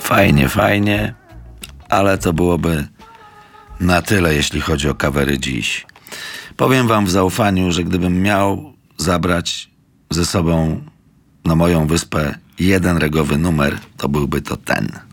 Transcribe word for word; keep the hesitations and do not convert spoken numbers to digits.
Fajnie, fajnie, ale to byłoby na tyle, jeśli chodzi o kawery dziś. Powiem wam w zaufaniu, że gdybym miał zabrać ze sobą na moją wyspę jeden regowy numer, to byłby to ten.